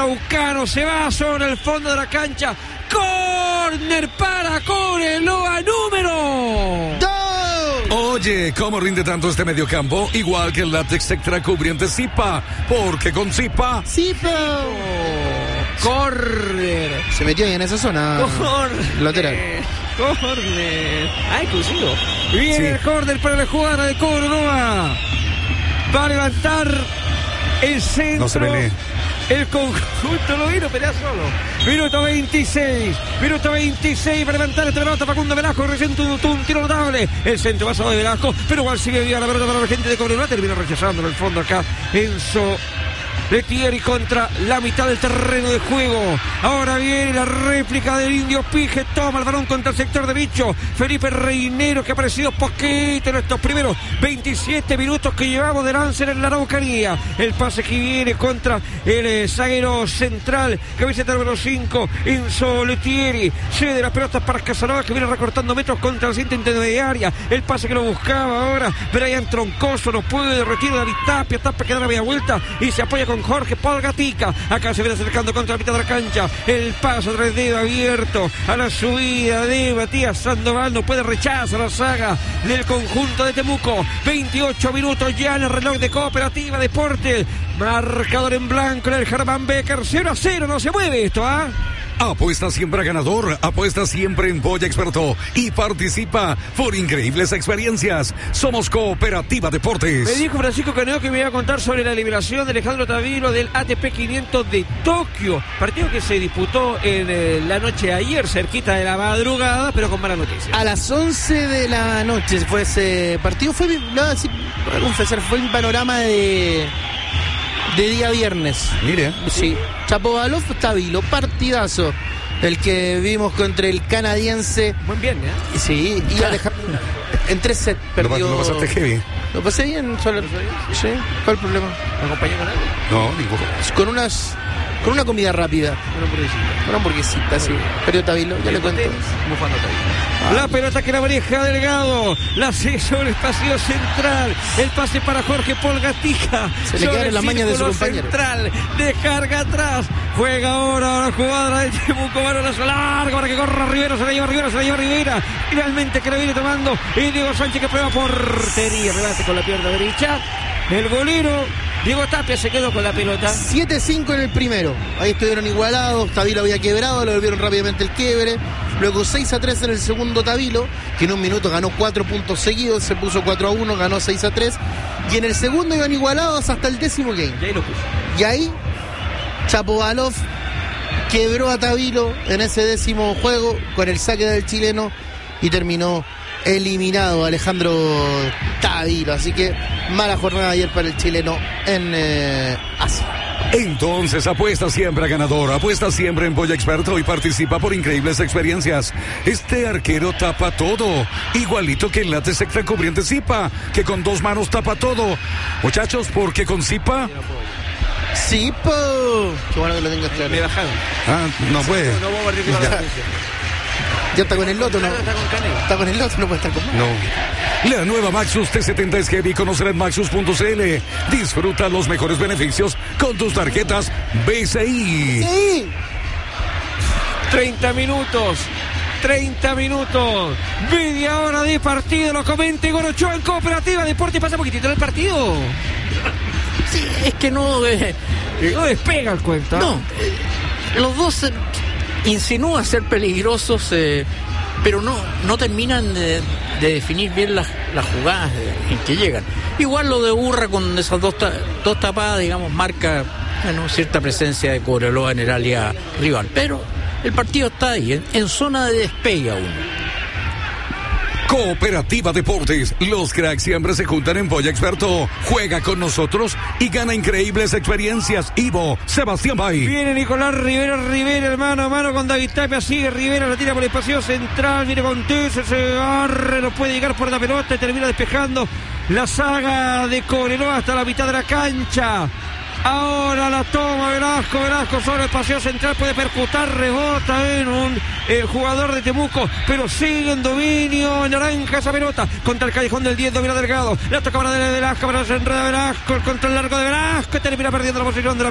Caucano, se va sobre el fondo de la cancha. Córner para Cobreloa, número 2. Oye, ¿cómo rinde tanto este mediocampo? Igual que el látex extra cubriente Zipa, porque con Zipa... Córner. Se metió ahí en esa zona. Córner. Lateral. Córner. Ah, inclusive. Viene Sí. el córner para la jugada de Cobreloa. Va a levantar el centro. No se ve. El conjunto lo vino, pelea solo. Minuto 26 para levantar esta pelota. Facundo Velasco recién tuvo un tiro notable. El centro pasado de Velasco, pero igual sigue viva la pelota para la gente de Cobreloa. Termina rechazando en el fondo acá Enzo Letieri contra la mitad del terreno de juego. Ahora viene la réplica del Indio Pige. Toma el balón contra el sector derecho. Felipe Reinero, que ha aparecido poquito en estos primeros 27 minutos que llevamos de Lancer en la Araucanía. El pase que viene contra el zaguero central, camiseta número 5, Enzo Letieri. Cede las pelotas para Casanova, que viene recortando metros contra la cinta intermediaria. El pase que lo buscaba ahora Brian Troncoso, no puede, retiro de David Tapia. Tapia que da la media vuelta y se apoya con Jorge Polgatica. Acá se viene acercando contra la mitad de la cancha. El paso tras dedo abierto a la subida de Matías Sandoval. No puede, rechazar la saga del conjunto de Temuco. 28 minutos ya en el reloj de Cooperativa Deportes. Marcador en blanco en el Germán Becker. 0-0. No se mueve esto, ¿ah? Apuesta siempre a ganador, apuesta siempre en Polla Experto y participa por increíbles experiencias. Somos Cooperativa Deportes. Me dijo Francisco Caneo que me iba a contar sobre la liberación de Alejandro Tavilo del ATP 500 de Tokio. Partido que se disputó en la noche de ayer, cerquita de la madrugada, pero con mala noticia. A las 11 de la noche fue ese partido. Fue, no, sí, voy a confesar, fue un panorama de día viernes. Mire. Sí. Chapovalov, Tavilo, partidazo. El que vimos contra el canadiense. Buen viernes, ¿eh? Sí, y Alejandro en 3 sets perdió. ¿Lo pasaste heavy? Lo pasé bien, solo. Sí, ¿cuál el problema? ¿Me acompañó con algo? No, ninguno. Con una comida rápida. Una hamburguesita, sí. Perdió Tavilo, ya le cuento. La pelota que la maneja Delgado, la hace sobre el pasillo central, el pase para Jorge Polgatica. Se le quedaron las mañas de su compañero. Central, descarga atrás, juega ahora la jugada de Temuco, balonazo largo para que corra Rivera, se la lleva Rivera. Finalmente que la viene tomando y Diego Sánchez, que prueba portería, rebate con la pierna derecha. El golero Diego Tapia se quedó con la pelota. 7-5 en el primero. Ahí estuvieron igualados. Tavilo había quebrado, lo volvieron rápidamente el quiebre. Luego 6-3 en el segundo Tavilo, que en un minuto ganó 4 puntos seguidos. Se puso 4-1, ganó 6-3. Y en el segundo iban igualados hasta el 10º game. Y ahí lo puso. Y ahí Chapovalov quebró a Tavilo en ese 10º juego con el saque del chileno y terminó eliminado Alejandro Tavilo. Así que mala jornada ayer para el chileno en Asia. Entonces apuesta siempre a ganador, apuesta siempre en Polla Experto y participa por increíbles experiencias. Este arquero tapa todo, igualito que el látex extra cubriente Zipa, que con 2 manos tapa todo. Muchachos, porque con Zipa... ¡Zipo! Qué bueno que lo tengas claro. Me bajaron. no puede. No voy a participar en la Ya está con el loto, ¿no? Está con Canelo. Está con el loto, no puede estar con más. No. La nueva Maxus T70 es heavy. Conocer en Maxus.cl. Disfruta los mejores beneficios con tus tarjetas BCI. ¡Sí! 30 minutos. Media hora de partido. Lo comenta Igor Ochoa en Cooperativa Deporte. Pasa poquitito en el partido. Sí, es que no despega el cuento. No, los dos insinúan ser peligrosos, pero no terminan de definir bien las jugadas en que llegan. Igual lo de Urra con esas dos tapadas, digamos, marca cierta presencia de Cobreloa en el área rival, pero el partido está ahí, en zona de despegue aún. Cooperativa Deportes, los cracks siempre se juntan en Polla Experto. Juega con nosotros y gana increíbles experiencias. Ivo, Sebastián Bay. Viene Nicolás Rivera, mano a mano con David Tapia. Sigue Rivera, la tira por el espacio central. Viene con Tese, se agarre, no puede llegar por la pelota y termina despejando la saga de Cobreloa hasta la mitad de la cancha. Ahora la toma Velasco sobre el paseo central, puede percutar, rebota en un jugador de Temuco, pero sigue en dominio en naranja esa pelota, contra el callejón del 10, domina Delgado, la toca para de Velasco, pero se enreda Velasco, el control largo de Velasco, termina perdiendo la posición de la